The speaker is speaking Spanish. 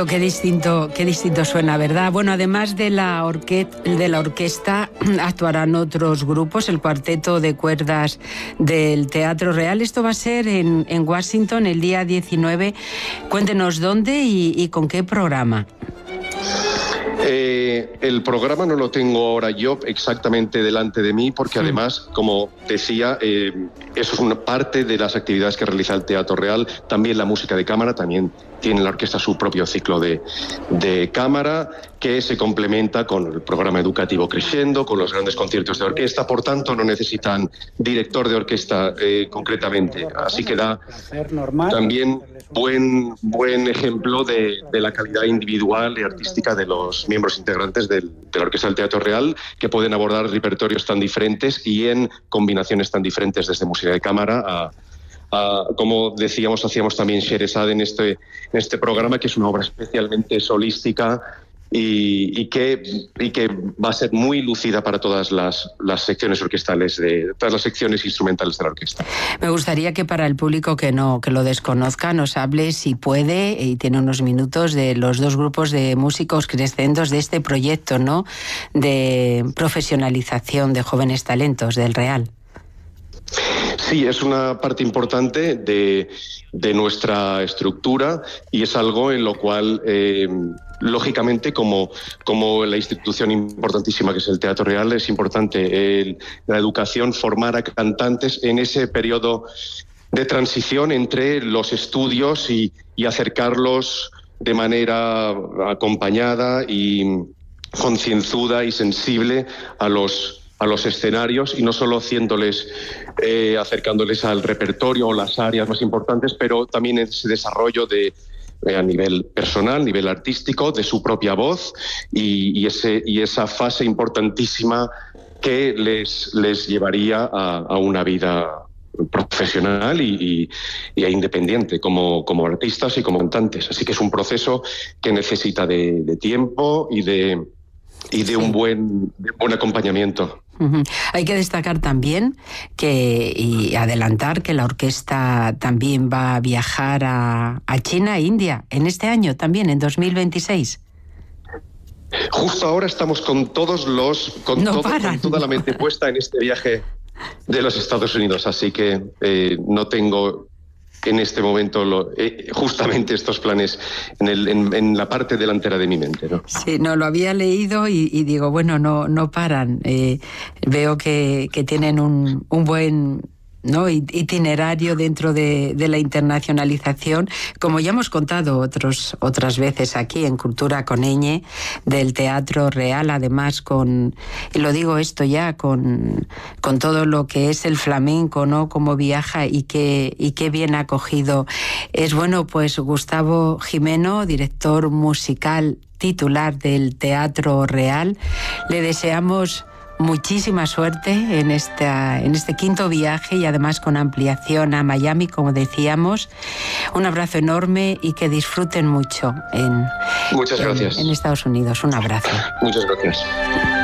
Pero qué distinto suena, ¿verdad? Bueno, además de la orquesta, actuarán otros grupos, el cuarteto de cuerdas del Teatro Real. Esto va a ser en Washington el día 19. Cuéntenos dónde y con qué programa. El programa no lo tengo ahora yo exactamente delante de mí, porque además, como decía, eso es una parte de las actividades que realiza el Teatro Real. También la música de cámara, también tiene la orquesta su propio ciclo de cámara, que se complementa con el programa educativo Crescendo, con los grandes conciertos de orquesta. Por tanto, no necesitan director de orquesta concretamente. Así que da también buen ejemplo de la calidad individual y artística de los miembros integrantes de la Orquesta del Teatro Real, que pueden abordar repertorios tan diferentes y en combinaciones tan diferentes, desde música de cámara como decíamos, hacíamos también Sherazade en este programa, que es una obra especialmente solística y que va a ser muy lucida para todas las secciones orquestales, todas las secciones instrumentales de la orquesta. Me gustaría que para el público que lo desconozca nos hable, si puede, y tiene unos minutos, de los dos grupos de músicos crescendos de este proyecto, ¿no?, de profesionalización de jóvenes talentos del Real. Sí, es una parte importante de nuestra estructura y es algo en lo cual, lógicamente, como la institución importantísima que es el Teatro Real, es importante la educación, formar a cantantes en ese periodo de transición entre los estudios y acercarlos de manera acompañada y concienzuda y sensible a los escenarios, y no solo acercándoles al repertorio o las áreas más importantes, pero también ese desarrollo a nivel personal, nivel artístico, de su propia voz y esa fase importantísima que les llevaría a una vida profesional y independiente como artistas y como cantantes. Así que es un proceso que necesita de tiempo y de un buen acompañamiento. Hay que destacar también y adelantar que la orquesta también va a viajar a China e India en este año también, en 2026. Justo ahora estamos con toda la mente puesta en este viaje de los Estados Unidos, así que no tengo en este momento justamente estos planes en la parte delantera de mi mente, ¿no? Sí, no, lo había leído y digo, bueno, no paran. Veo que tienen un buen, ¿no?, itinerario dentro de la internacionalización, como ya hemos contado otras veces aquí en Cultura con Ñ, del Teatro Real, además y lo digo esto ya, con todo lo que es el flamenco, ¿no?, cómo viaja y qué bien acogido. Es bueno, pues Gustavo Gimeno, director musical titular del Teatro Real, le deseamos muchísima suerte en este quinto viaje, y además con ampliación a Miami, como decíamos. Un abrazo enorme y que disfruten mucho Muchas gracias. en Estados Unidos. Un abrazo. Muchas gracias.